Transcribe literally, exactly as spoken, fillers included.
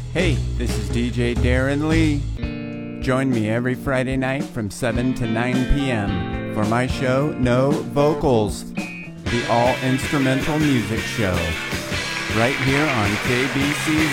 Hey, this is D J Darren Lee. Join me every Friday night from seven to nine p.m. for my show, No Vocals, the all-instrumental music show, right here on K B C